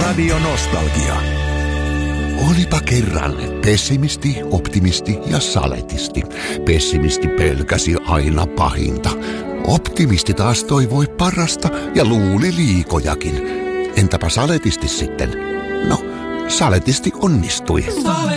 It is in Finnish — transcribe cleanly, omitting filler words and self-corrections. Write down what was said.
Radio Nostalgia. Olipa kerran pessimisti, optimisti ja saletisti. Pessimisti pelkäsi aina pahinta. Optimisti taas toivoi parasta ja luuli liikojakin. Entäpä saletisti sitten? No, saletisti onnistui.